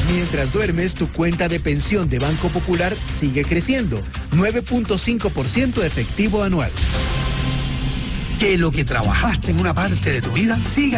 Mientras duermes, tu cuenta de pensión de Banco Popular sigue creciendo. 9.5% efectivo anual. Que lo que trabajaste en una parte de tu vida siga